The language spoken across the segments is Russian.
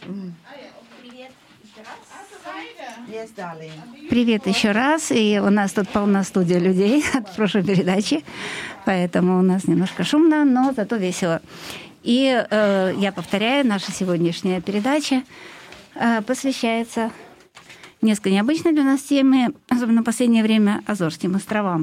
Привет еще раз. И у нас тут полна студия людей от прошлой передачи, поэтому у нас немножко шумно, но зато весело. И я повторяю, наша сегодняшняя передача посвящается несколько необычной для нас теме, особенно в последнее время, Азорским островам.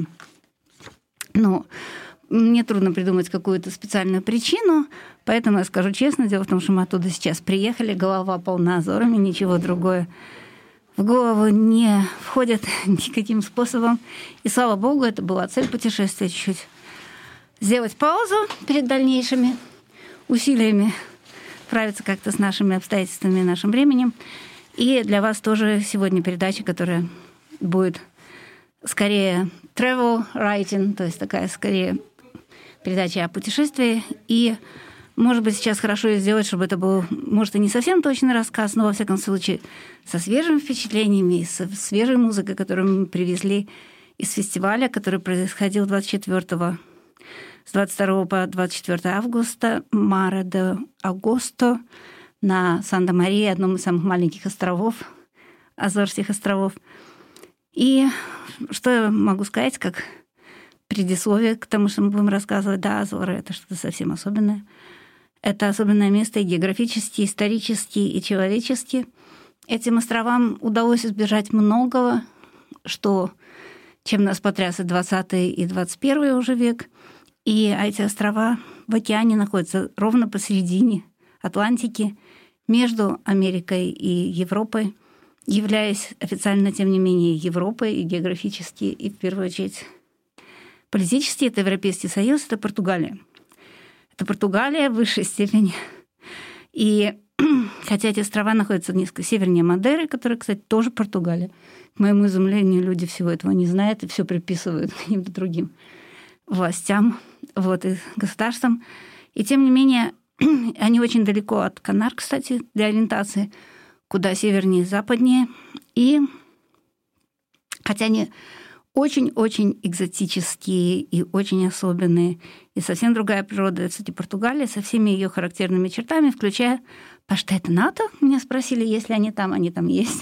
Ну, мне трудно придумать какую-то специальную причину, поэтому я скажу честно, дело в том, что мы оттуда сейчас приехали, голова полна Азорами, ничего другое в голову не входит никаким способом. И, слава богу, это была цель путешествия чуть-чуть. Сделать паузу перед дальнейшими усилиями, справиться как-то с нашими обстоятельствами и нашим временем. И для вас тоже сегодня передача, которая будет скорее travel writing, то есть такая скорее передача о путешествии. И, может быть, сейчас хорошо сделать, чтобы это был, может, и не совсем точный рассказ, но, во всяком случае, со свежими впечатлениями, со свежей музыкой, которую мы привезли из фестиваля, который происходил с 22 по 24 августа, Мара де Агосто, на Санта-Мария, одном из самых маленьких островов, Азорских островов. И что я могу сказать, как предисловие к тому, что мы будем рассказывать? Да, Азоры — это что-то совсем особенное. Это особенное место и географически, и исторически, и человечески. Этим островам удалось избежать многого, чем нас потряс и 20 и 21 уже век. И эти острова в океане находятся ровно посередине Атлантики, между Америкой и Европой, являясь официально, тем не менее, Европой и географически, и в первую очередь политически. Это Европейский Союз, это Португалия. Это Португалия в высшей степени. И хотя эти острова находятся несколько севернее Мадейры, которая, кстати, тоже Португалия, к моему изумлению, люди всего этого не знают и все приписывают каким-то другим властям, и государствам. И тем не менее, они очень далеко от Канар, кстати, для ориентации, куда севернее и западнее. И хотя они очень-очень экзотические и очень особенные, и совсем другая природа, кстати, Португалия со всеми ее характерными чертами, включая паштеты НАТО. Меня спросили, есть ли они там есть.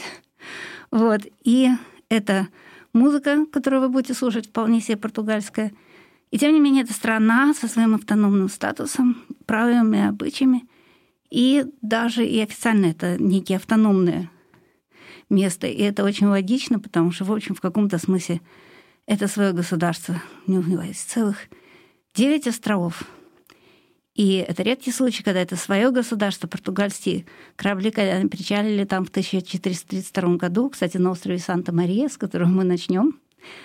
И это музыка, которую вы будете слушать, вполне себе португальская. И тем не менее, это страна со своим автономным статусом, правилами, обычаями. И даже и официально это некие автономные место. И это очень логично, потому что, в общем, в каком-то смысле это свое государство. У него есть целых 9 островов. И это редкий случай, когда это свое государство. Португальские корабли, когда они причалили там в 1432 году, кстати, на острове Санта-Мария, с которого мы начнем,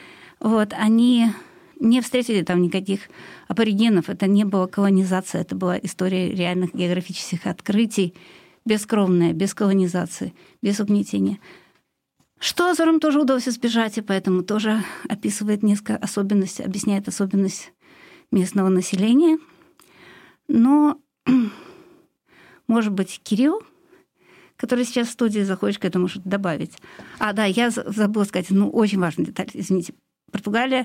они не встретили там никаких аборигенов. Это не была колонизация, это была история реальных географических открытий, бескровная, без колонизации, без угнетения. Что Азорам тоже удалось избежать, и поэтому тоже описывает несколько особенностей, объясняет особенность местного населения. Но, может быть, Кирилл, который сейчас в студии, захочешь к этому что-то добавить. Я забыла сказать, очень важную деталь, извините. Португалия,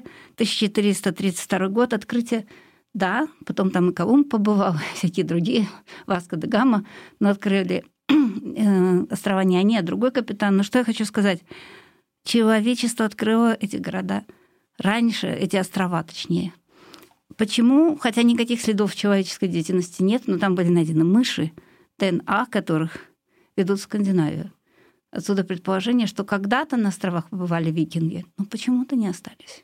1432 год, открытие. Да, потом там и Колумб побывал, всякие другие, Васко де Гама, но открыли острова не они, а другой капитан. Но что я хочу сказать? Человечество открыло эти города раньше, эти острова, точнее. Почему? Хотя никаких следов человеческой деятельности нет, но там были найдены мыши, ДНА которых ведут в Скандинавию. Отсюда предположение, что когда-то на островах побывали викинги, но почему-то не остались.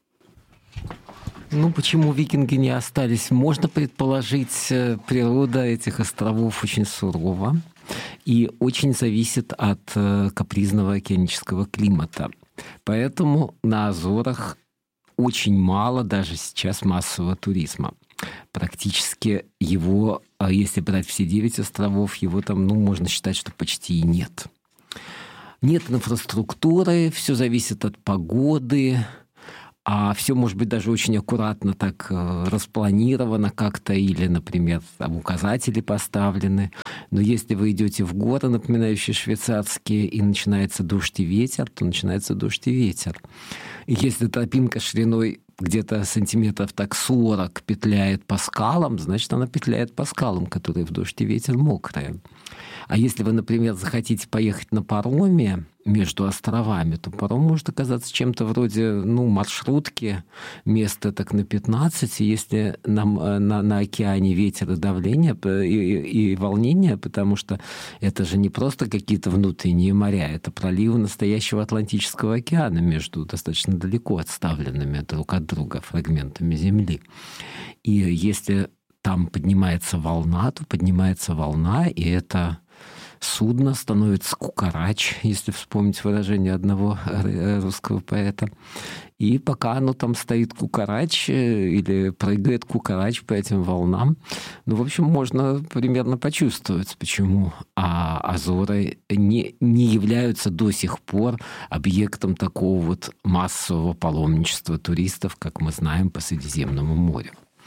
Почему викинги не остались? Можно предположить, природа этих островов очень сурова и очень зависит от капризного океанического климата. Поэтому на Азорах очень мало даже сейчас массового туризма. Практически его, если брать все 9 островов, его там, можно считать, что почти и нет. Нет инфраструктуры, все зависит от погоды, а все может быть даже очень аккуратно так распланировано как-то, или, например, там указатели поставлены. Но если вы идете в горы, напоминающие швейцарские, и начинается дождь и ветер, то начинается дождь и ветер. И если тропинка шириной где-то сантиметров так 40 петляет по скалам, значит, она петляет по скалам, которые в дождь и ветер мокрые. А если вы, например, захотите поехать на пароме между островами, то паром может оказаться чем-то вроде маршрутки, место так на 15, если на океане ветер и давление, и волнение, потому что это же не просто какие-то внутренние моря, это проливы настоящего Атлантического океана между достаточно далеко отставленными друг от друга фрагментами Земли. И если там поднимается волна, то поднимается волна, и это судно становится кукарач, если вспомнить выражение одного русского поэта. И пока оно там стоит кукарач или прыгает кукарач по этим волнам, в общем, можно примерно почувствовать, почему Азоры не являются до сих пор объектом такого вот массового паломничества туристов, как мы знаем, по Средиземному морю.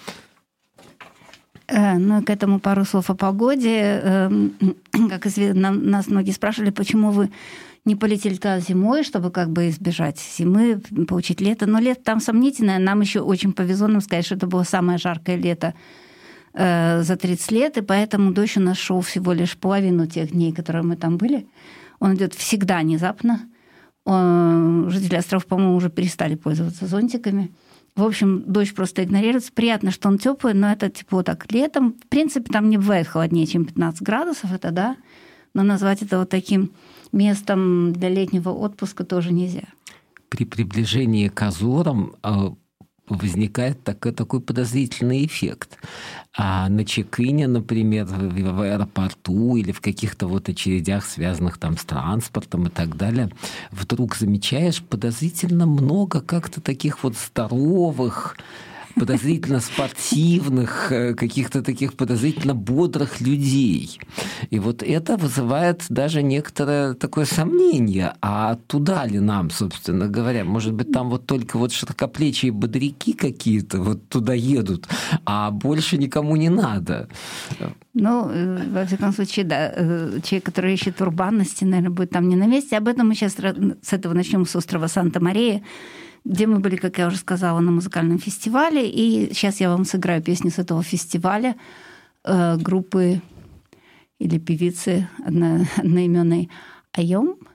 К этому пару слов о погоде. Как известно, нас многие спрашивали, почему вы не полетели туда зимой, чтобы избежать зимы, получить лето. Но лето там сомнительное. Нам еще очень повезло нам сказать, что это было самое жаркое лето за 30 лет, и поэтому дождь у нас шел всего лишь половину тех дней, которые мы там были. Он идет всегда внезапно. Жители островов, по-моему, уже перестали пользоваться зонтиками. В общем, дождь просто игнорируется. Приятно, что он теплый, но это тепло так летом. В принципе, там не бывает холоднее, чем 15 градусов, это да. Но назвать это вот таким местом для летнего отпуска тоже нельзя. При приближении к Азорам возникает такой подозрительный эффект. А на чек-ине, например, в аэропорту или в каких-то вот очередях, связанных там с транспортом и так далее, вдруг замечаешь подозрительно много как-то таких вот здоровых, подозрительно спортивных, каких-то таких подозрительно бодрых людей. И вот это вызывает даже некоторое такое сомнение, а туда ли нам, собственно говоря? Может быть, там вот только вот широкоплечие бодряки какие-то вот туда едут, а больше никому не надо. Во всяком случае, да. Человек, который ищет урбанности, наверное, будет там не на месте. Об этом мы сейчас с этого начнем, с острова Санта-Мария, где мы были, как я уже сказала, на музыкальном фестивале. И сейчас я вам сыграю песню с этого фестиваля группы или певицы одноименной Айом.